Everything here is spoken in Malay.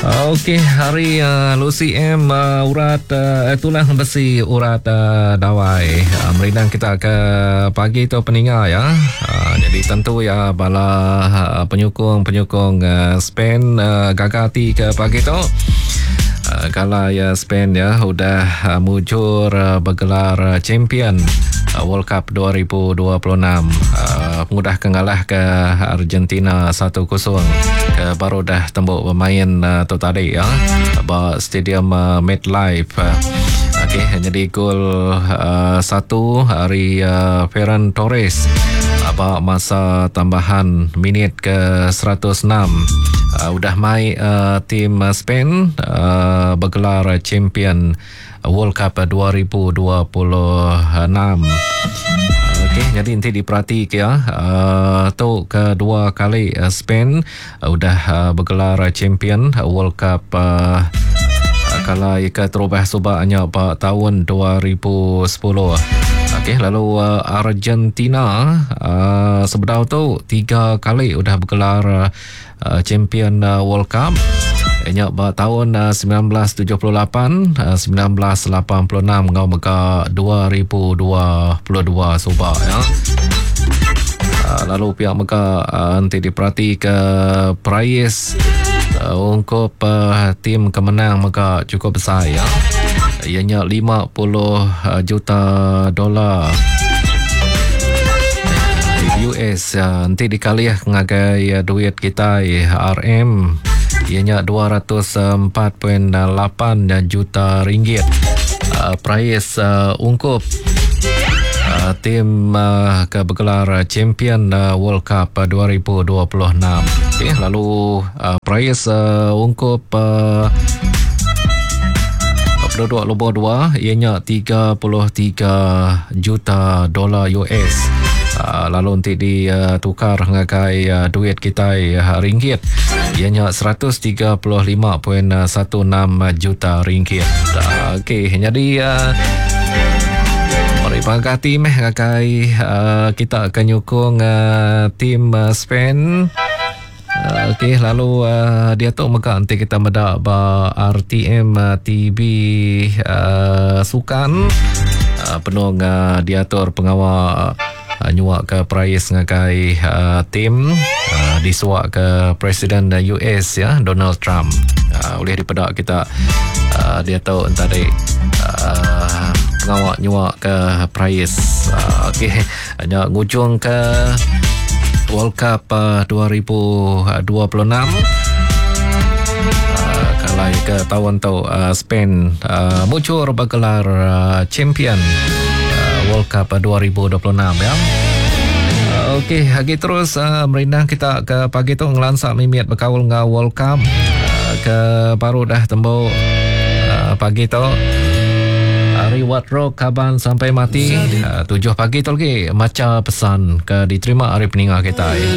Okey, hari Lucy M urat tulang besi urat dawai. Merindang kita ke pagi tu peninggal ya. Jadi tentu ya bala penyokong Spain gagati ke pagi tu. Kalau ya Spain ya sudah mujur bergelar champion World Cup 2026, mudah kengalah ke Argentina 1-0 ke baru dah tembuk bermain tu tadi ya stadium MetLife. Okey, jadi gol satu hari Ferran Torres masa tambahan minit ke 106. Udah mai tim Spain bergelar champion World Cup 2026. Okey, jadi nanti diperhati ya. Tu kedua kali Spain udah bergelar champion World Cup kalau ia terubah subaknya tahun 2010. Okey, lalu Argentina sebenarnya tu 3 kali udah bergelar champion World Cup. Ianya tahun 1978, 1986 ngau mega 2022 subak ya. Lalu pihak mega nanti diperhati ke prize untuk tim kemenang mega cukup besar ya. Ianya $50 juta US. Nanti dikali ngagai duit kita RM ianya 204.8 juta ringgit. Prize ungkup tim ke bergelar champion World Cup 2026. Okay, lalu prize ungkup penduduk nombor 2 ianya 33 juta dolar US. Lalu nanti ditukar ngagai duit kita ringgit ianya 135.16 juta ringgit. Okey, jadi mari pagati meh ngagai kita akan nyukung tim Spain. Okey, lalu dia tu maka nanti kita medak RTM TV sukan penuh diatur pengawal nyuak ke prize ngagai tim disuak ke Presiden US ya Donald Trump. Boleh dipedak kita dia tahu tadi pengawal nyuak ke prize. Okey, hanya ngujung ke World Cup 2026. Kalau ke tahun tu Spain muncul bergelar champion World Cup 2026 ya. Okey, lagi terus merindang kita ke pagi tu ngelansak mimit berkawal dengan World Cup ke baru dah tembuk pagi tu reward rock kaban sampai mati 7 pagi tu lagi macam pesan ke diterima hari peninggal kita.